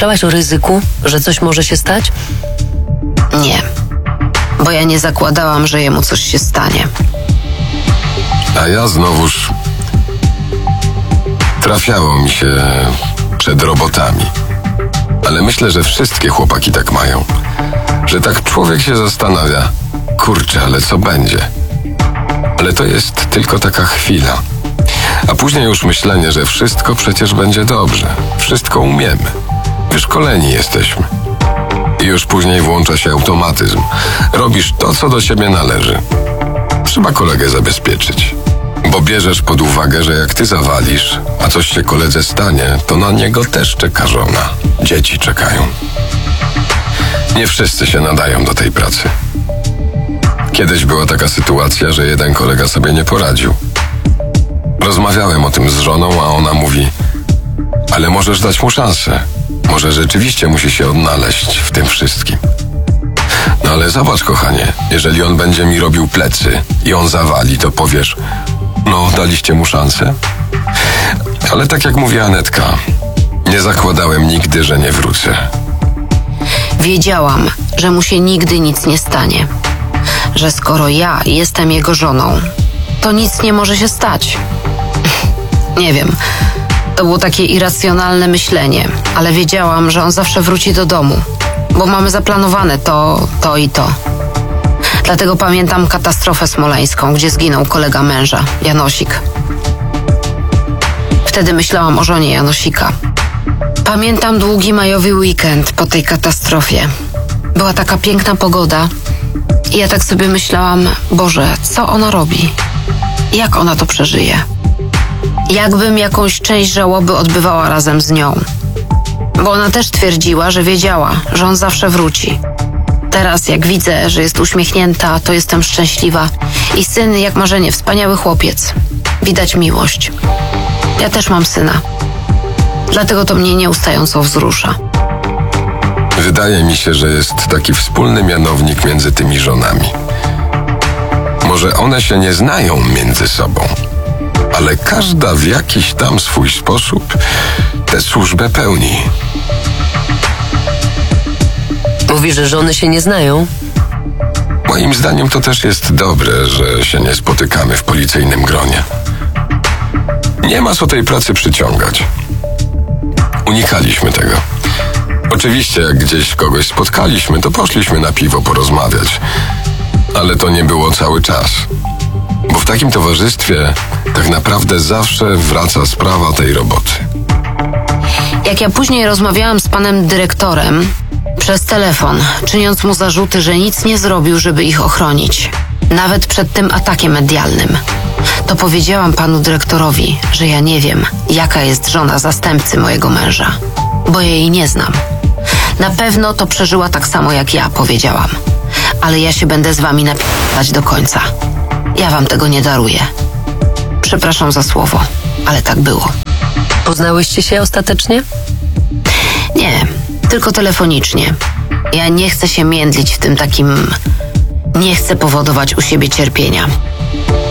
myślałaś o ryzyku, że coś może się stać? Nie, bo ja nie zakładałam, że jemu coś się stanie. A ja znowuż trafiało mi się przed robotami. Ale myślę, że wszystkie chłopaki tak mają. Że tak człowiek się zastanawia, kurczę, ale co będzie? Ale to jest tylko taka chwila. A później już myślenie, że wszystko przecież będzie dobrze. Wszystko umiemy. Wyszkoleni jesteśmy. I już później włącza się automatyzm. Robisz to, co do ciebie należy. Trzeba kolegę zabezpieczyć. Bo bierzesz pod uwagę, że jak ty zawalisz, a coś się koledze stanie, to na niego też czeka żona. Dzieci czekają. Nie wszyscy się nadają do tej pracy. Kiedyś była taka sytuacja, że jeden kolega sobie nie poradził. Rozmawiałem o tym z żoną, a ona mówi: ale możesz dać mu szansę. Może rzeczywiście musi się odnaleźć w tym wszystkim. No ale zobacz, kochanie, jeżeli on będzie mi robił plecy i on zawali, to powiesz: no, daliście mu szansę? Ale tak jak mówi Anetka, nie zakładałem nigdy, że nie wrócę. Wiedziałam, że mu się nigdy nic nie stanie. Że skoro ja jestem jego żoną, to nic nie może się stać. Nie wiem, to było takie irracjonalne myślenie, ale wiedziałam, że on zawsze wróci do domu, bo mamy zaplanowane to i to. Dlatego pamiętam katastrofę smoleńską, gdzie zginął kolega męża, Janosik. Wtedy myślałam o żonie Janosika. Pamiętam długi majowy weekend po tej katastrofie. Była taka piękna pogoda i ja tak sobie myślałam: Boże, co ona robi? Jak ona to przeżyje? Jakbym jakąś część żałoby odbywała razem z nią. Bo ona też twierdziła, że wiedziała, że on zawsze wróci. Teraz jak widzę, że jest uśmiechnięta, to jestem szczęśliwa. I syn jak marzenie, wspaniały chłopiec. Widać miłość. Ja też mam syna. Dlatego to mnie nieustająco wzrusza. Wydaje mi się, że jest taki wspólny mianownik między tymi żonami. Może one się nie znają między sobą, ale każda w jakiś tam swój sposób tę służbę pełni. Mówisz, że żony się nie znają? Moim zdaniem to też jest dobre, że się nie spotykamy w policyjnym gronie. Nie ma co tej pracy przyciągać. Unikaliśmy tego. Oczywiście, jak gdzieś kogoś spotkaliśmy, to poszliśmy na piwo porozmawiać. Ale to nie było cały czas. Bo w takim towarzystwie tak naprawdę zawsze wraca sprawa tej roboty. Jak ja później rozmawiałam z panem dyrektorem przez telefon, czyniąc mu zarzuty, że nic nie zrobił, żeby ich ochronić, nawet przed tym atakiem medialnym, to powiedziałam panu dyrektorowi, że ja nie wiem, jaka jest żona zastępcy mojego męża, bo ja jej nie znam. Na pewno to przeżyła tak samo jak ja, powiedziałam. Ale ja się będę z wami napisać do końca. Ja wam tego nie daruję. Przepraszam za słowo, ale tak było. Poznałyście się ostatecznie? Nie, tylko telefonicznie. Ja nie chcę się międlić w tym takim... Nie chcę powodować u siebie cierpienia.